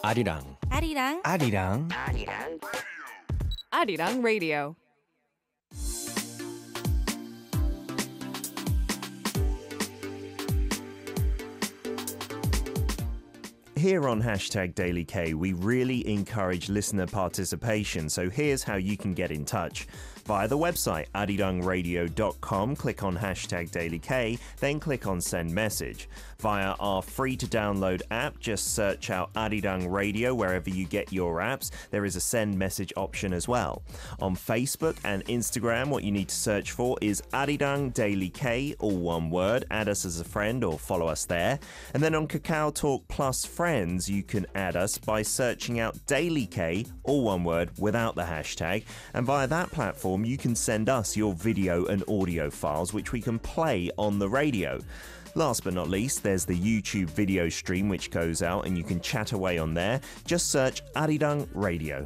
아리랑 아리랑 아리랑 아리랑 Radio. Here on Hashtag Daily K, we really encourage listener participation, so here's how you can get in touch. Via the website arirangradio.com, click on Hashtag Daily K, then click on Send Message. Via our free-to-download app, just search out Arirang Radio wherever you get your apps. There is a Send Message option as well. On Facebook and Instagram, what you need to search for is Arirang Daily K, all one word. Add us as a friend or follow us there. And then on Kakao Talk Plus Friends, you can add us by searching out Daily K, all one word, without the hashtag. And via that platform, you can send us your video and audio files, which we can play on the radio. Last but not least, there's the YouTube video stream which goes out and you can chat away on there. Just search Arirang Radio.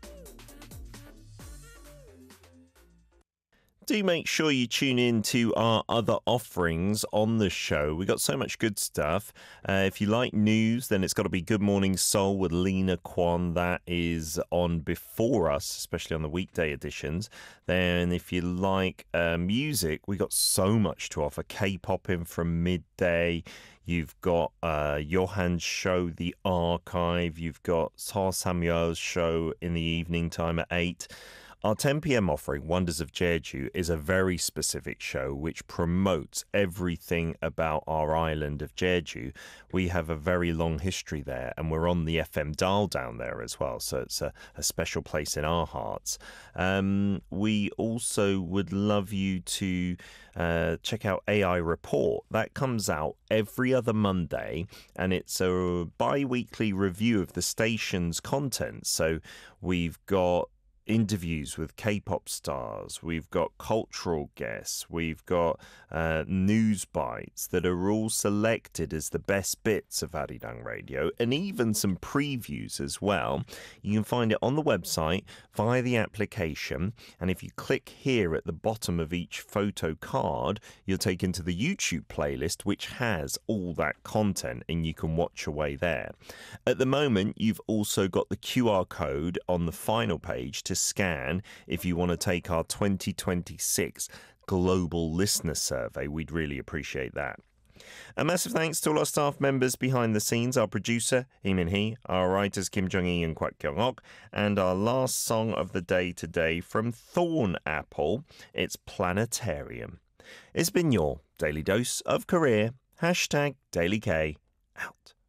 Do make sure you tune in to our other offerings on the show. We got so much good stuff. If you like news, then it's got to be Good Morning Seoul with Lena Kwon. That is on before us, especially on the weekday editions. Then if you like music, we got so much to offer. K-pop in from midday. You've got Johan's show, The Archive. You've got Seo Samuel's show in the evening time at 8. Our 10 p.m. offering, Wonders of Jeju, is a very specific show which promotes everything about our island of Jeju. We have a very long history there and we're on the FM dial down there as well, so it's a special place in our hearts. We also would love you to check out AI Report. That comes out every other Monday and it's a bi-weekly review of the station's content. So we've got interviews with K-pop stars, we've got cultural guests, we've got news bites that are all selected as the best bits of Arirang Radio, and even some previews as well. You can find it on the website via the application, and if you click here at the bottom of each photo card, you're taken to the YouTube playlist which has all that content and you can watch away there. At the moment, you've also got the QR code on the final page to scan if you want to take our 2026 Global Listener Survey. We'd really appreciate that. A massive thanks to all our staff members behind the scenes, our producer, Lee Min-hee, our writers, Kim Jung-hee and Kwak Kyung-ok, and our last song of the day today from Thorn Apple, it's Planetarium. It's been your Daily Dose of Korea. Hashtag Daily K, out.